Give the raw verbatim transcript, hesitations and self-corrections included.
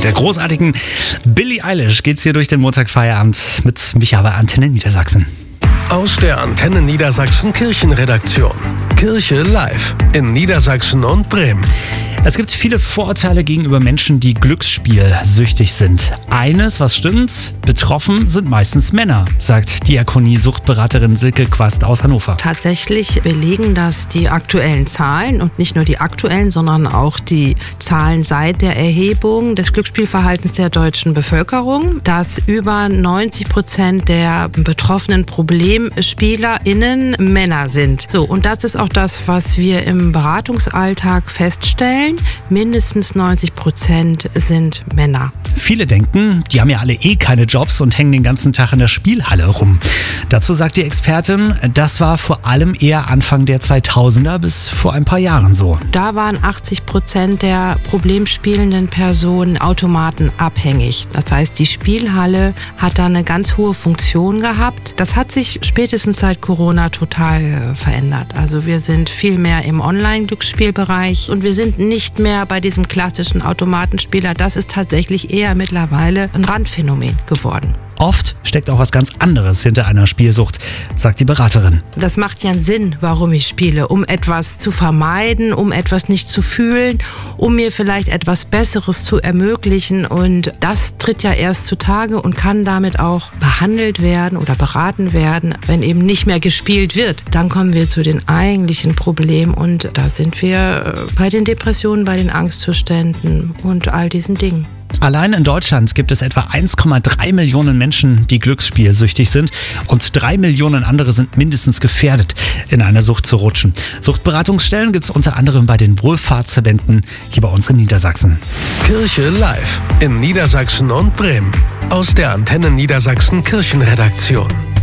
der großartigen Billie Eilish geht's hier durch den Montagfeierabend mit Micha bei Antenne Niedersachsen. Aus der Antenne Niedersachsen Kirchenredaktion. Kirche live in Niedersachsen und Bremen. Es gibt viele Vorurteile gegenüber Menschen, die glücksspielsüchtig sind. Eines, was stimmt, betroffen sind meistens Männer, sagt Diakonie-Suchtberaterin Silke Quast aus Hannover. Tatsächlich belegen das die aktuellen Zahlen und nicht nur die aktuellen, sondern auch die Zahlen seit der Erhebung des Glücksspielverhaltens der deutschen Bevölkerung, dass über neunzig Prozent der betroffenen ProblemspielerInnen Männer sind. So, und das ist auch das, was wir im Beratungsalltag feststellen. Mindestens neunzig Prozent sind Männer. Viele denken, die haben ja alle eh keine Jobs und hängen den ganzen Tag in der Spielhalle rum. Dazu sagt die Expertin, das war vor allem eher Anfang der zweitausender bis vor ein paar Jahren so. Da waren achtzig Prozent der problemspielenden Personen automatenabhängig. Das heißt, die Spielhalle hat da eine ganz hohe Funktion gehabt. Das hat sich spätestens seit Corona total verändert. Also wir sind viel mehr im Online-Glücksspielbereich und wir sind nicht mehr bei diesem klassischen Automatenspieler. Das ist tatsächlich eher mittlerweile ein Randphänomen geworden. Oft steckt auch was ganz anderes hinter einer Spielsucht, sagt die Beraterin. Das macht ja einen Sinn, warum ich spiele, um etwas zu vermeiden, um etwas nicht zu fühlen, um mir vielleicht etwas Besseres zu ermöglichen. Und das tritt ja erst zutage und kann damit auch behandelt werden oder beraten werden, wenn eben nicht mehr gespielt wird. Dann kommen wir zu den eigentlichen Problemen und da sind wir bei den Depressionen, bei den Angstzuständen und all diesen Dingen. Allein in Deutschland gibt es etwa eins Komma drei Millionen Menschen, die glücksspielsüchtig sind und drei Millionen andere sind mindestens gefährdet, in eine Sucht zu rutschen. Suchtberatungsstellen gibt es unter anderem bei den Wohlfahrtsverbänden hier bei uns in Niedersachsen. Kirche live in Niedersachsen und Bremen. Aus der Antenne Niedersachsen Kirchenredaktion.